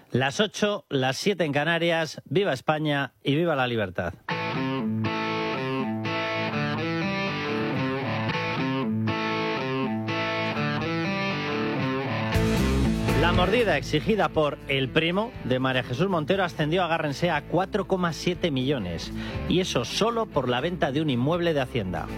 Las 8, las 7 en Canarias. Viva España y viva la libertad. La mordida exigida por el primo de María Jesús Montero ascendió, agárrense, a 4,7 millones. Y eso solo por la venta de un inmueble de Hacienda.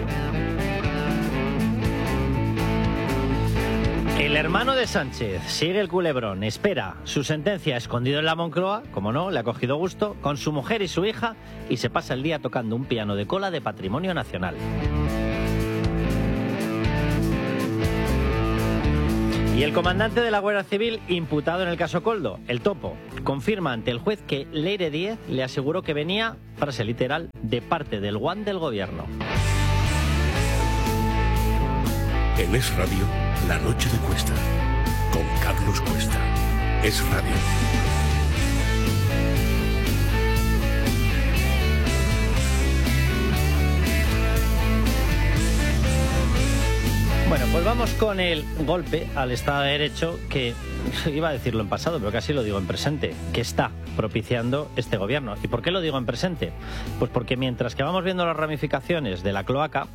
El hermano de Sánchez sigue el culebrón, espera su sentencia escondido en la Moncloa, como no, le ha cogido gusto, con su mujer y su hija, y se pasa el día tocando un piano de cola de patrimonio nacional. Y el comandante de la Guardia Civil, imputado en el caso Koldo, el Topo, confirma ante el juez que Leire Díez le aseguró que venía, frase literal, de parte del guan del gobierno. En Es Radio, La Noche de Cuesta, con Carlos Cuesta. Es Radio. Bueno, pues vamos con el golpe al Estado de Derecho que, iba a decirlo en pasado, pero casi lo digo en presente, que está propiciando este gobierno. ¿Y por qué lo digo en presente? Pues porque mientras que vamos viendo las ramificaciones de la cloaca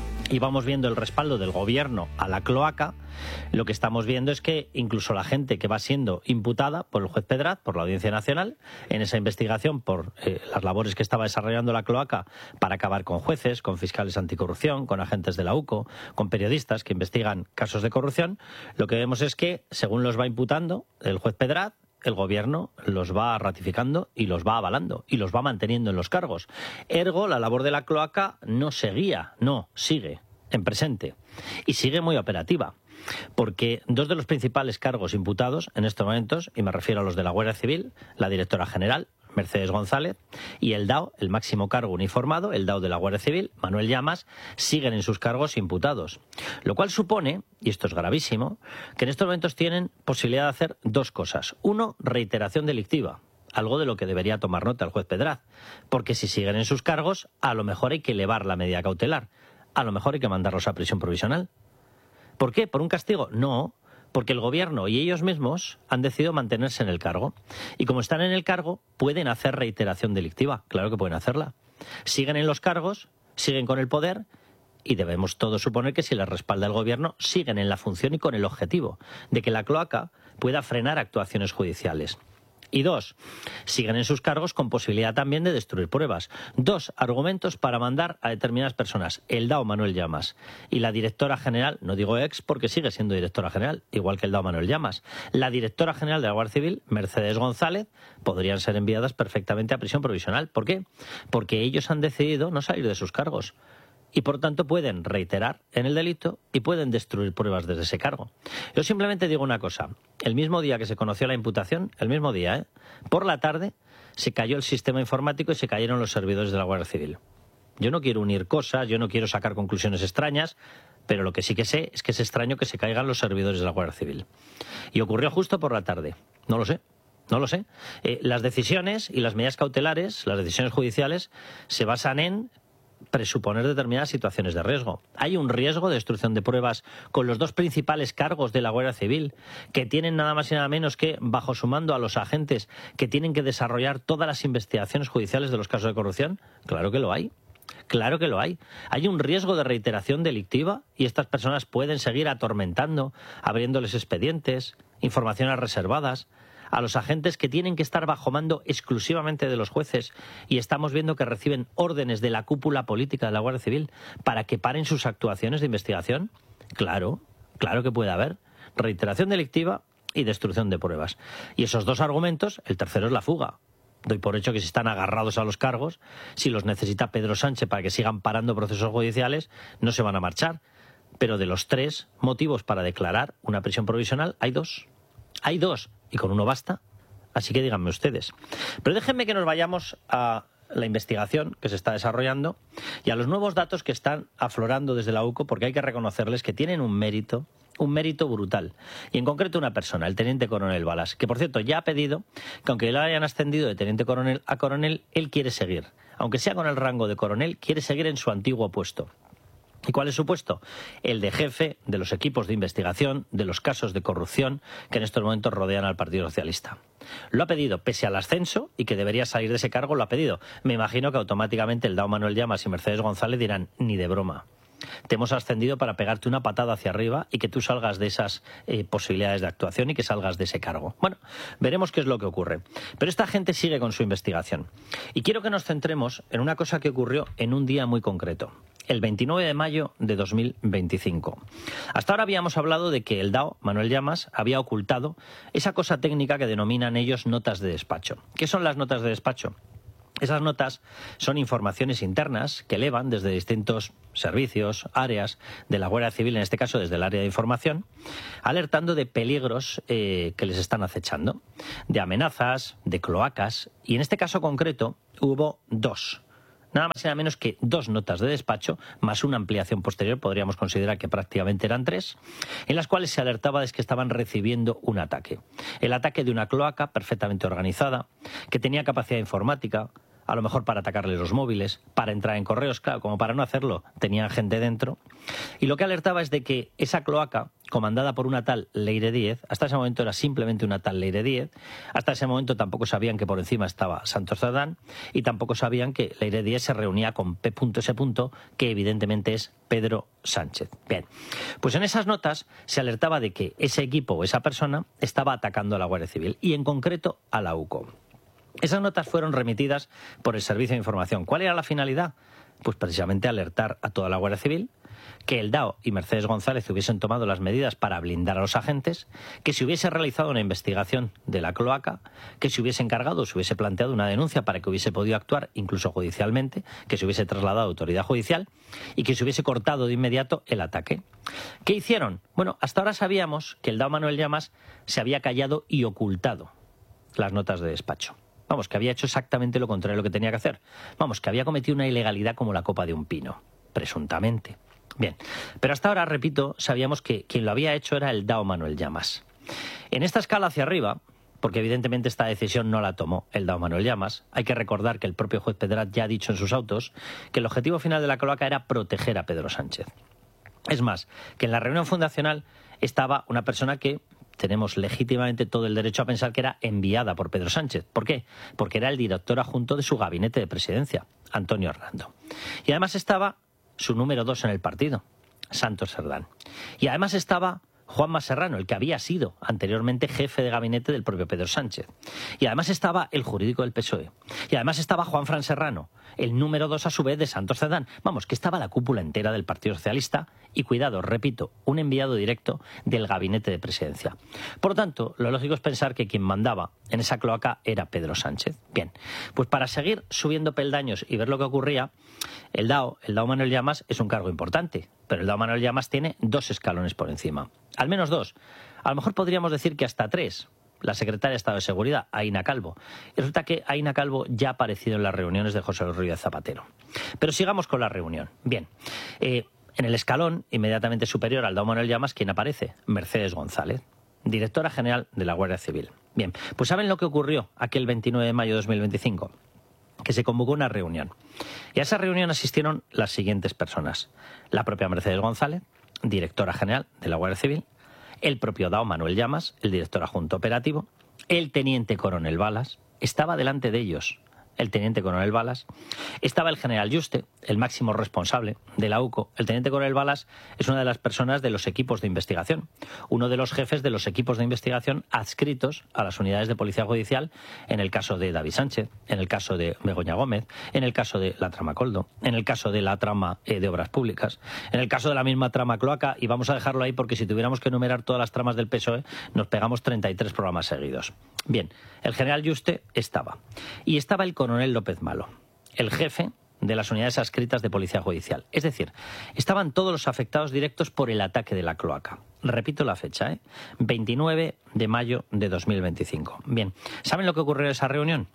y vamos viendo el respaldo del gobierno a la cloaca, lo que estamos viendo es que incluso la gente que va siendo imputada por el juez Pedraz, por la Audiencia Nacional, en esa investigación por las labores que estaba desarrollando la cloaca para acabar con jueces, con fiscales anticorrupción, con agentes de la UCO, con periodistas que investigan casos de corrupción, lo que vemos es que, según los va imputando el juez Pedraz, el gobierno los va ratificando y los va avalando y los va manteniendo en los cargos. Ergo, la labor de la cloaca no seguía, no, sigue en presente y sigue muy operativa. Porque dos de los principales cargos imputados en estos momentos, y me refiero a los de la Guardia Civil, la directora general, Mercedes González, y el DAO, el máximo cargo uniformado, el DAO de la Guardia Civil, Manuel Llamas, siguen en sus cargos imputados. Lo cual supone, y esto es gravísimo, que en estos momentos tienen posibilidad de hacer dos cosas. Uno, reiteración delictiva, algo de lo que debería tomar nota el juez Pedraz, porque si siguen en sus cargos, a lo mejor hay que elevar la medida cautelar, a lo mejor hay que mandarlos a prisión provisional. ¿Por qué? ¿Por un castigo? No, porque el gobierno y ellos mismos han decidido mantenerse en el cargo. Y como están en el cargo, pueden hacer reiteración delictiva. Claro que pueden hacerla. Siguen en los cargos, siguen con el poder y debemos todos suponer que si les respalda el gobierno, siguen en la función y con el objetivo de que la cloaca pueda frenar actuaciones judiciales. Y dos, siguen en sus cargos con posibilidad también de destruir pruebas. Dos argumentos para mandar a determinadas personas. El DAO Manuel Llamas y la directora general, no digo ex porque sigue siendo directora general, igual que el DAO Manuel Llamas. La directora general de la Guardia Civil, Mercedes González, podrían ser enviadas perfectamente a prisión provisional. ¿Por qué? Porque ellos han decidido no salir de sus cargos. Y por tanto pueden reiterar en el delito y pueden destruir pruebas desde ese cargo. Yo simplemente digo una cosa. El mismo día que se conoció la imputación, el mismo día, por la tarde, se cayó el sistema informático y se cayeron los servidores de la Guardia Civil. Yo no quiero unir cosas, yo no quiero sacar conclusiones extrañas, pero lo que sí que sé es que es extraño que se caigan los servidores de la Guardia Civil. Y ocurrió justo por la tarde. No lo sé. No lo sé. Las decisiones y las medidas cautelares, las decisiones judiciales, se basan en presuponer determinadas situaciones de riesgo. Hay un riesgo de destrucción de pruebas con los dos principales cargos de la Guardia Civil, que tienen nada más y nada menos que bajo su mando a los agentes que tienen que desarrollar todas las investigaciones judiciales de los casos de corrupción. Claro que lo hay. Claro que lo hay. Hay un riesgo de reiteración delictiva y estas personas pueden seguir atormentando, abriéndoles expedientes, informaciones reservadas a los agentes que tienen que estar bajo mando exclusivamente de los jueces, y estamos viendo que reciben órdenes de la cúpula política de la Guardia Civil para que paren sus actuaciones de investigación. Claro, claro que puede haber reiteración delictiva y destrucción de pruebas. Y esos dos argumentos, el tercero es la fuga. Doy por hecho que si están agarrados a los cargos, si los necesita Pedro Sánchez para que sigan parando procesos judiciales, no se van a marchar. Pero de los tres motivos para declarar una prisión provisional, hay dos. Hay dos, y con uno basta, así que díganme ustedes. Pero déjenme que nos vayamos a la investigación que se está desarrollando y a los nuevos datos que están aflorando desde la UCO, porque hay que reconocerles que tienen un mérito brutal. Y en concreto una persona, el teniente coronel Balas, que por cierto ya ha pedido que aunque le hayan ascendido de teniente coronel a coronel, él quiere seguir. Aunque sea con el rango de coronel, quiere seguir en su antiguo puesto. ¿Y cuál es su puesto? El de jefe de los equipos de investigación de los casos de corrupción que en estos momentos rodean al Partido Socialista. Lo ha pedido, pese al ascenso, y que debería salir de ese cargo, lo ha pedido. Me imagino que automáticamente el Dao Manuel Llamas y Mercedes González dirán, ni de broma. Te hemos ascendido para pegarte una patada hacia arriba y que tú salgas de esas posibilidades de actuación y que salgas de ese cargo. Bueno, veremos qué es lo que ocurre. Pero esta gente sigue con su investigación. Y quiero que nos centremos en una cosa que ocurrió en un día muy concreto. El 29 de mayo de 2025. Hasta ahora habíamos hablado de que el Dao, Manuel Llamas, había ocultado esa cosa técnica que denominan ellos notas de despacho. ¿Qué son las notas de despacho? Esas notas son informaciones internas que elevan desde distintos servicios, áreas de la Guardia Civil, en este caso desde el área de información, alertando de peligros que les están acechando, de amenazas, de cloacas, y en este caso concreto hubo dos. Nada más y nada menos que 2 notas de despacho, más una ampliación posterior, podríamos considerar que prácticamente eran 3, en las cuales se alertaba de que estaban recibiendo un ataque. El ataque de una cloaca perfectamente organizada, que tenía capacidad informática, a lo mejor para atacarles los móviles, para entrar en correos, claro, como para no hacerlo, tenían gente dentro. Y lo que alertaba es de que esa cloaca, comandada por una tal Leire Díez, hasta ese momento era simplemente una tal Leire Díez, hasta ese momento tampoco sabían que por encima estaba Santos Cerdán y tampoco sabían que Leire Díez se reunía con P.S., que evidentemente es Pedro Sánchez. Bien, pues en esas notas se alertaba de que ese equipo o esa persona estaba atacando a la Guardia Civil y en concreto a la UCO. Esas notas fueron remitidas por el Servicio de Información. ¿Cuál era la finalidad? Pues precisamente alertar a toda la Guardia Civil, que el Dao y Mercedes González hubiesen tomado las medidas para blindar a los agentes, que se hubiese realizado una investigación de la cloaca, que se hubiese encargado, se hubiese planteado una denuncia para que hubiese podido actuar, incluso judicialmente, que se hubiese trasladado a autoridad judicial y que se hubiese cortado de inmediato el ataque. ¿Qué hicieron? Bueno, hasta ahora sabíamos que el Dao Manuel Llamas se había callado y ocultado las notas de despacho. Vamos, que había hecho exactamente lo contrario de lo que tenía que hacer. Vamos, que había cometido una ilegalidad como la copa de un pino, presuntamente. Bien, pero hasta ahora, repito, sabíamos que quien lo había hecho era el Dao Manuel Llamas. En esta escala hacia arriba, porque evidentemente esta decisión no la tomó el Dao Manuel Llamas, hay que recordar que el propio juez Pedrat ya ha dicho en sus autos que el objetivo final de la cloaca era proteger a Pedro Sánchez. Es más, que en la reunión fundacional estaba una persona que tenemos legítimamente todo el derecho a pensar que era enviada por Pedro Sánchez. ¿Por qué? Porque era el director adjunto de su gabinete de presidencia, Antonio Hernando. Y además estaba su número 2 en el partido, Santos Cerdán. Y además estaba Juanma Serrano, el que había sido anteriormente jefe de gabinete del propio Pedro Sánchez. Y además estaba el jurídico del PSOE. Y además estaba Juanfran Serrano, el número 2 a su vez de Santos Cerdán. Vamos, que estaba la cúpula entera del Partido Socialista y, cuidado, repito, un enviado directo del gabinete de presidencia. Por lo tanto, lo lógico es pensar que quien mandaba en esa cloaca era Pedro Sánchez. Bien, pues para seguir subiendo peldaños y ver lo que ocurría, el Dao Manuel Llamas es un cargo importante, pero el Dao Manuel Llamas tiene 2 escalones por encima. Al menos 2. A lo mejor podríamos decir que hasta 3. La secretaria de Estado de Seguridad, Aina Calvo. Y resulta que Aina Calvo ya ha aparecido en las reuniones de José Luis Rodríguez Zapatero. Pero sigamos con la reunión. Bien, en el escalón inmediatamente superior al Dao Manuel Llamas, ¿quién aparece? Mercedes González, directora general de la Guardia Civil. Bien, pues ¿saben lo que ocurrió aquel 29 de mayo de 2025? Que se convocó una reunión. Y a esa reunión asistieron las siguientes personas. La propia Mercedes González, directora general de la Guardia Civil, el propio Dao Manuel Llamas, el director adjunto operativo, el teniente coronel Balas, estaba delante de ellos el teniente coronel Balas, estaba el general Yuste, el máximo responsable de la UCO. El teniente coronel Balas es una de las personas de los equipos de investigación, uno de los jefes de los equipos de investigación adscritos a las unidades de policía judicial en el caso de David Sánchez, en el caso de Begoña Gómez, en el caso de la trama Coldo, en el caso de la trama de obras públicas, en el caso de la misma trama cloaca, y vamos a dejarlo ahí porque si tuviéramos que enumerar todas las tramas del PSOE nos pegamos 33 programas seguidos. Bien, el general Yuste estaba. Y estaba el coronel López Malo, el jefe de las unidades adscritas de Policía Judicial. Es decir, estaban todos los afectados directos por el ataque de la cloaca. Repito la fecha, 29 de mayo de 2025. Bien, ¿saben lo que ocurrió en esa reunión?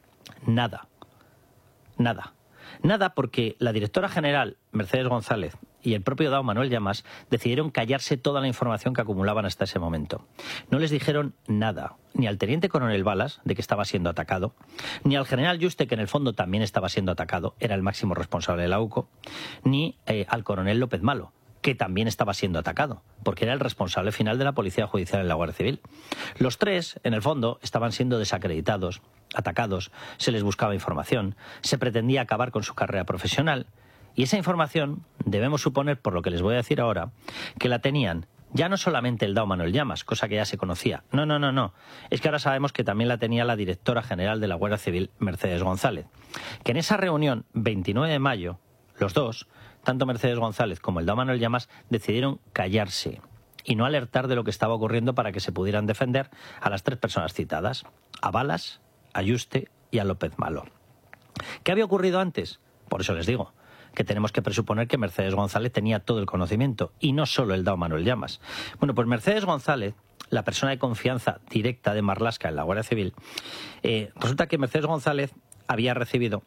Nada porque la directora general, Mercedes González, y el propio Dao Manuel Llamas decidieron callarse toda la información que acumulaban hasta ese momento. No les dijeron nada, ni al teniente coronel Balas, de que estaba siendo atacado, ni al general Yuste, que en el fondo también estaba siendo atacado, era el máximo responsable de la UCO, ni al coronel López Malo, que también estaba siendo atacado, porque era el responsable final de la Policía Judicial en la Guardia Civil. Los tres, en el fondo, estaban siendo desacreditados, atacados, se les buscaba información, se pretendía acabar con su carrera profesional, y esa información, debemos suponer, por lo que les voy a decir ahora, que la tenían ya no solamente el Dao Manuel Llamas, cosa que ya se conocía. No. Es que ahora sabemos que también la tenía la directora general de la Guardia Civil, Mercedes González. Que en esa reunión, 29 de mayo, los dos, tanto Mercedes González como el Dao Manuel Llamas, decidieron callarse y no alertar de lo que estaba ocurriendo para que se pudieran defender a las tres personas citadas, a Balas, a Yuste y a López Malo. ¿Qué había ocurrido antes? Por eso les digo que tenemos que presuponer que Mercedes González tenía todo el conocimiento, y no solo el Dao Manuel Llamas. Bueno, pues Mercedes González, la persona de confianza directa de Marlaska en la Guardia Civil, resulta que Mercedes González había recibido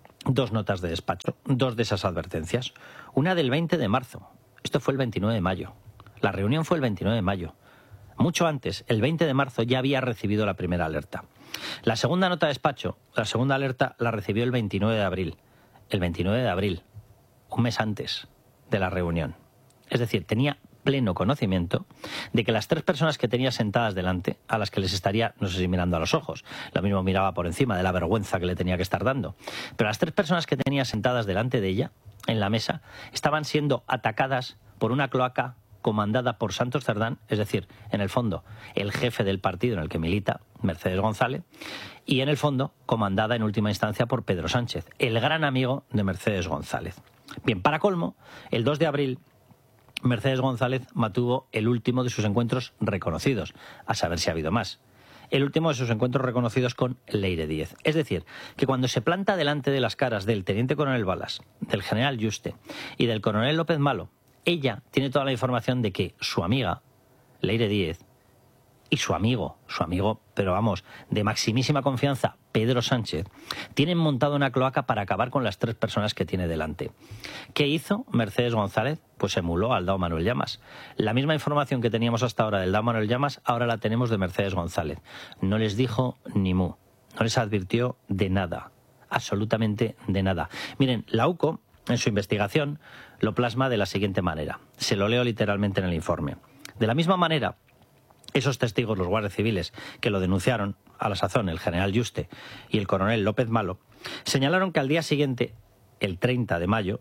2 notas de despacho, 2 de esas advertencias. Una del 20 de marzo, esto fue el 29 de mayo. La reunión fue el 29 de mayo. Mucho antes, el 20 de marzo, ya había recibido la primera alerta. La segunda nota de despacho, la segunda alerta, la recibió el 29 de abril. El 29 de abril, un mes antes de la reunión. Es decir, tenía pleno conocimiento de que las 3 personas que tenía sentadas delante, a las que les estaría, no sé si mirando a los ojos, lo mismo miraba por encima de la vergüenza que le tenía que estar dando, pero las 3 personas que tenía sentadas delante de ella, en la mesa, estaban siendo atacadas por una cloaca comandada por Santos Cerdán, es decir, en el fondo, el jefe del partido en el que milita, Mercedes González, y en el fondo, comandada en última instancia por Pedro Sánchez, el gran amigo de Mercedes González. Bien, para colmo, el 2 de abril, Mercedes González mantuvo el último de sus encuentros reconocidos, a saber si ha habido más. El último de sus encuentros reconocidos con Leire Díez. Es decir, que cuando se planta delante de las caras del teniente coronel Balas, del general Yuste y del coronel López Malo, ella tiene toda la información de que su amiga, Leire Díez, y su amigo, pero vamos, de maximísima confianza, Pedro Sánchez, tienen montado una cloaca para acabar con las 3 personas que tiene delante. ¿Qué hizo Mercedes González? Pues emuló al Dao Manuel Llamas. La misma información que teníamos hasta ahora del Dao Manuel Llamas, ahora la tenemos de Mercedes González. No les dijo ni mu, no les advirtió de nada, absolutamente de nada. Miren, la UCO, en su investigación, lo plasma de la siguiente manera. Se lo leo literalmente en el informe. De la misma manera, esos testigos, los guardias civiles, que lo denunciaron, a la sazón el general Yuste y el coronel López Malo, señalaron que al día siguiente, el 30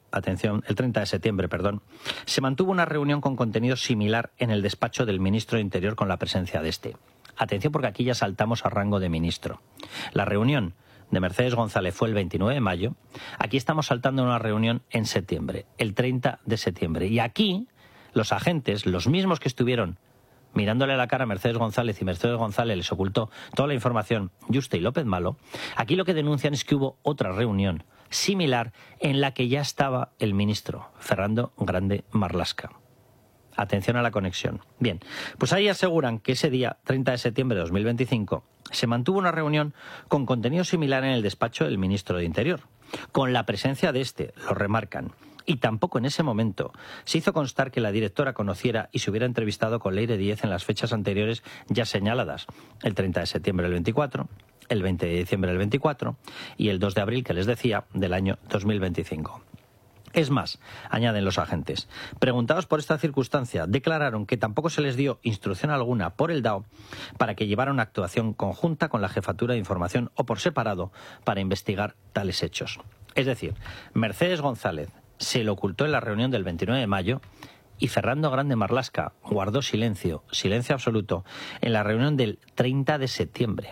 de septiembre, se mantuvo una reunión con contenido similar en el despacho del ministro de Interior con la presencia de este. Atención, porque aquí ya saltamos a rango de ministro. La reunión de Mercedes González fue el 29 de mayo, aquí estamos saltando a una reunión en septiembre, el 30 de septiembre. Y aquí los agentes, los mismos que estuvieron mirándole a la cara a Mercedes González, y Mercedes González les ocultó toda la información, Yuste y López Malo, aquí lo que denuncian es que hubo otra reunión similar en la que ya estaba el ministro Fernando Grande Marlaska. Atención a la conexión. Bien, pues ahí aseguran que ese día, 30 de septiembre de 2025, se mantuvo una reunión con contenido similar en el despacho del ministro de Interior, con la presencia de este, lo remarcan. Y tampoco en ese momento se hizo constar que la directora conociera y se hubiera entrevistado con Leire Díez en las fechas anteriores ya señaladas, el 30 de septiembre del 24, el 20 de diciembre del 24 y el 2 de abril, que les decía, del año 2025. Es más, añaden los agentes, preguntados por esta circunstancia, declararon que tampoco se les dio instrucción alguna por el DAO para que llevara una actuación conjunta con la Jefatura de Información o por separado para investigar tales hechos. Es decir, Mercedes González se lo ocultó en la reunión del 29 de mayo y Fernando Grande Marlaska guardó silencio absoluto, en la reunión del 30 de septiembre.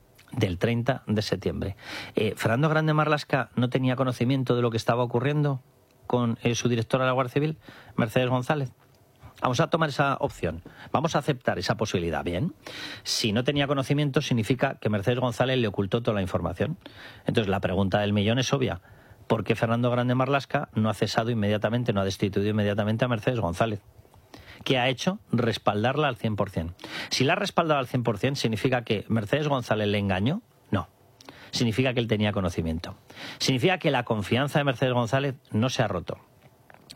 ¿Fernando Grande Marlaska no tenía conocimiento de lo que estaba ocurriendo con su directora de la Guardia Civil, Mercedes González? Vamos a tomar esa opción, vamos a aceptar esa posibilidad. Bien, si no tenía conocimiento significa que Mercedes González le ocultó toda la información. Entonces la pregunta del millón es obvia. ¿Por qué Fernando Grande Marlaska no ha cesado inmediatamente, no ha destituido inmediatamente a Mercedes González? ¿Qué ha hecho? Respaldarla al 100%. Si la ha respaldado al 100%, ¿significa que Mercedes González le engañó? No. Significa que él tenía conocimiento. Significa que la confianza de Mercedes González no se ha roto.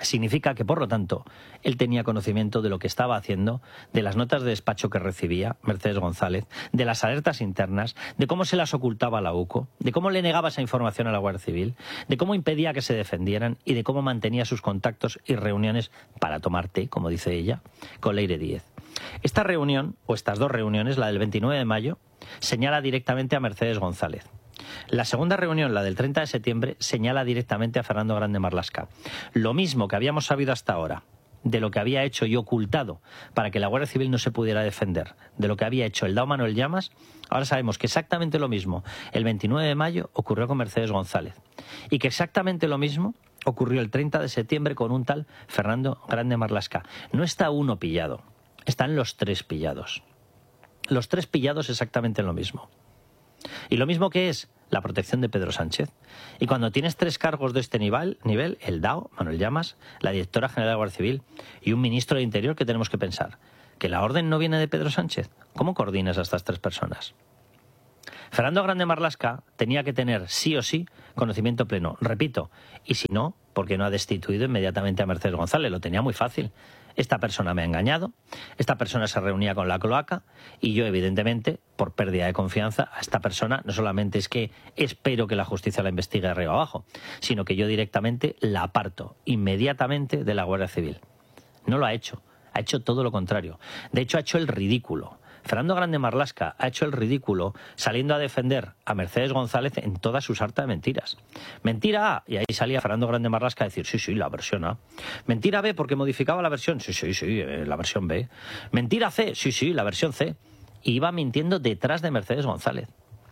significa que, por lo tanto, él tenía conocimiento de lo que estaba haciendo, de las notas de despacho que recibía Mercedes González, de las alertas internas, de cómo se las ocultaba a la UCO, de cómo le negaba esa información a la Guardia Civil, de cómo impedía que se defendieran y de cómo mantenía sus contactos y reuniones para tomar té, como dice ella, con Leire Díez. Esta reunión, o estas dos reuniones, la del 29 de mayo, señala directamente a Mercedes González. La segunda reunión, la del 30 de septiembre, señala directamente a Fernando Grande Marlaska. Lo mismo que habíamos sabido hasta ahora de lo que había hecho y ocultado para que la Guardia Civil no se pudiera defender, de lo que había hecho el DAO Manuel Llamas, ahora sabemos que exactamente lo mismo el 29 de mayo ocurrió con Mercedes González y que exactamente lo mismo ocurrió el 30 de septiembre con un tal Fernando Grande Marlaska. No está uno pillado, están los tres pillados. Los tres pillados exactamente en lo mismo. Y lo mismo que es la protección de Pedro Sánchez. Y cuando tienes tres cargos de este nivel, el DAO, Manuel Llamas, la directora general de la Guardia Civil y un ministro de Interior, ¿qué tenemos que pensar? ¿Que la orden no viene de Pedro Sánchez? ¿Cómo coordinas a estas tres personas? Fernando Grande Marlaska tenía que tener sí o sí conocimiento pleno, repito, y si no, porque no ha destituido inmediatamente a Mercedes González, lo tenía muy fácil. Esta persona me ha engañado, esta persona se reunía con la cloaca y yo, evidentemente, por pérdida de confianza, a esta persona no solamente es que espero que la justicia la investigue de arriba abajo, sino que yo directamente la aparto inmediatamente de la Guardia Civil. No lo ha hecho todo lo contrario. De hecho, ha hecho el ridículo. Fernando Grande Marlaska ha hecho el ridículo saliendo a defender a Mercedes González en toda su sarta de mentiras. Mentira A, y ahí salía Fernando Grande Marlaska a decir, sí, la versión A. Mentira B, porque modificaba la versión, sí, la versión B. Mentira C, sí, la versión C. Y iba mintiendo detrás de Mercedes González.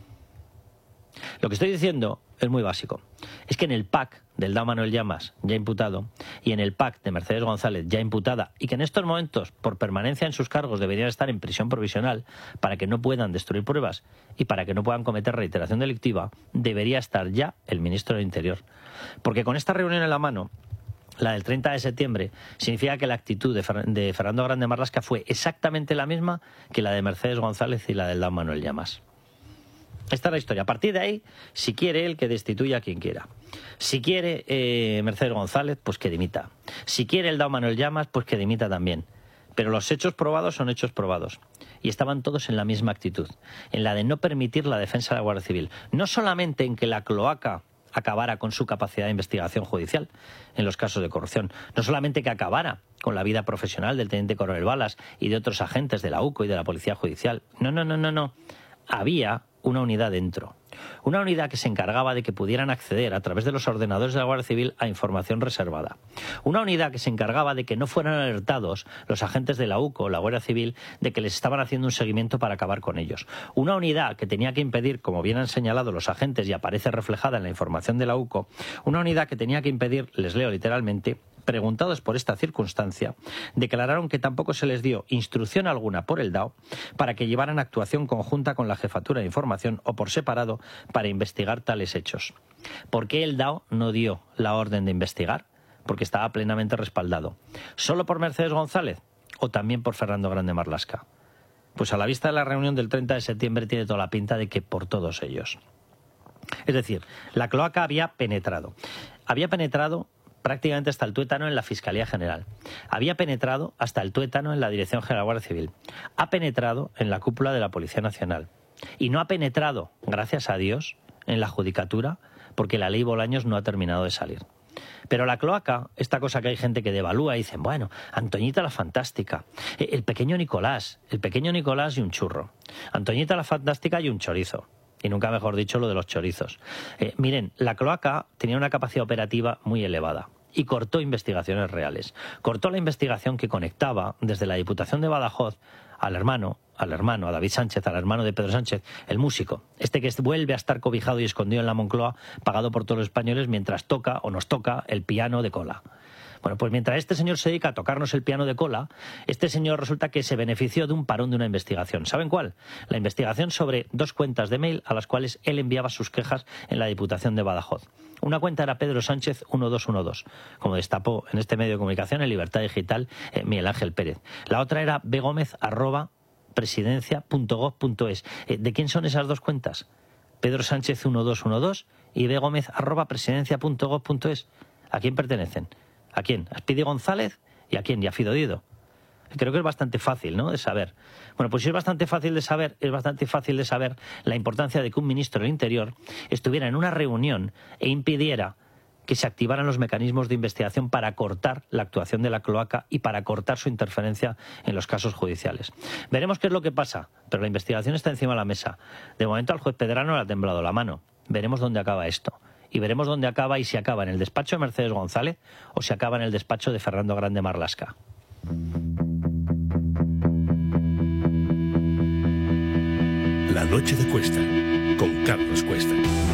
Lo que estoy diciendo es muy básico. Es que en el PAC del DAO Manuel Llamas, ya imputado, y en el PAC de Mercedes González, ya imputada, y que en estos momentos, por permanencia en sus cargos, deberían estar en prisión provisional para que no puedan destruir pruebas y para que no puedan cometer reiteración delictiva, debería estar ya el ministro del Interior. Porque con esta reunión en la mano, la del 30 de septiembre, significa que la actitud de Fernando Grande Marlaska fue exactamente la misma que la de Mercedes González y la del DAO Manuel Llamas. Esta es la historia. A partir de ahí, si quiere él, que destituya a quien quiera. Si quiere Mercedes González, pues que dimita. Si quiere el DAO Manuel Llamas, pues que dimita también. Pero los hechos probados son hechos probados. Y estaban todos en la misma actitud, en la de no permitir la defensa de la Guardia Civil. No solamente en que la cloaca acabara con su capacidad de investigación judicial en los casos de corrupción. No solamente que acabara con la vida profesional del teniente coronel Balas y de otros agentes de la UCO y de la Policía Judicial. No. Había una unidad dentro. Una unidad que se encargaba de que pudieran acceder a través de los ordenadores de la Guardia Civil a información reservada. Una unidad que se encargaba de que no fueran alertados los agentes de la UCO o la Guardia Civil de que les estaban haciendo un seguimiento para acabar con ellos. Una unidad que tenía que impedir, como bien han señalado los agentes y aparece reflejada en la información de la UCO, una unidad que tenía que impedir, les leo literalmente, preguntados por esta circunstancia, declararon que tampoco se les dio instrucción alguna por el DAO para que llevaran actuación conjunta con la Jefatura de Información o por separado para investigar tales hechos. ¿Por qué el DAO no dio la orden de investigar? Porque estaba plenamente respaldado. ¿Solo por Mercedes González o también por Fernando Grande Marlaska? Pues a la vista de la reunión del 30 de septiembre tiene toda la pinta de que por todos ellos. Es decir, la cloaca había penetrado prácticamente hasta el tuétano en la Fiscalía General. Había penetrado hasta el tuétano en la Dirección General de la Guardia Civil. Ha penetrado en la cúpula de la Policía Nacional. Y no ha penetrado, gracias a Dios, en la Judicatura, porque la ley Bolaños no ha terminado de salir. Pero la cloaca, esta cosa que hay gente que devalúa y dicen, bueno, Antoñita la Fantástica, el pequeño Nicolás y un churro. Antoñita la Fantástica y un chorizo. Y nunca mejor dicho lo de los chorizos. Miren, la cloaca tenía una capacidad operativa muy elevada y cortó investigaciones reales. Cortó la investigación que conectaba desde la Diputación de Badajoz al hermano, a David Sánchez, al hermano de Pedro Sánchez, el músico, este que vuelve a estar cobijado y escondido en la Moncloa, pagado por todos los españoles, mientras toca o nos toca el piano de cola. Bueno, pues mientras este señor se dedica a tocarnos el piano de cola, este señor resulta que se benefició de un parón de una investigación. ¿Saben cuál? La investigación sobre 2 cuentas de mail a las cuales él enviaba sus quejas en la Diputación de Badajoz. Una cuenta era Pedro Sánchez 1212, como destapó en este medio de comunicación, en Libertad Digital, Miguel Ángel Pérez. La otra era begomez@presidencia.gov.es. ¿De quién son esas 2 cuentas? Pedro Sánchez 1212 y begomez@presidencia.gov.es. ¿A quién pertenecen? ¿A quién? A Speedy González y ¿a quién? Y a Fidodido. Creo que es bastante fácil, ¿no?, de saber. Bueno, pues si es bastante fácil de saber la importancia de que un ministro del Interior estuviera en una reunión e impidiera que se activaran los mecanismos de investigación para cortar la actuación de la cloaca y para cortar su interferencia en los casos judiciales. Veremos qué es lo que pasa, pero la investigación está encima de la mesa. De momento al juez Pedrano le ha temblado la mano. Veremos dónde acaba esto. Y veremos dónde acaba y si acaba en el despacho de Mercedes González o si acaba en el despacho de Fernando Grande Marlaska. La noche de Cuesta, con Carlos Cuesta.